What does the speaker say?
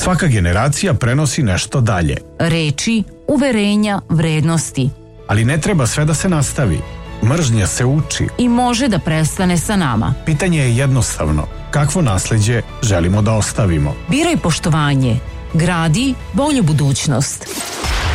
Svaka generacija prenosi nešto dalje. Reči, uverenja, vrednosti. Ali ne treba sve da se nastavi. Mržnja se uči. I može da prestane sa nama. Pitanje je jednostavno. Kakvo nasleđe želimo da ostavimo? Biraj poštovanje. Gradi bolju budućnost.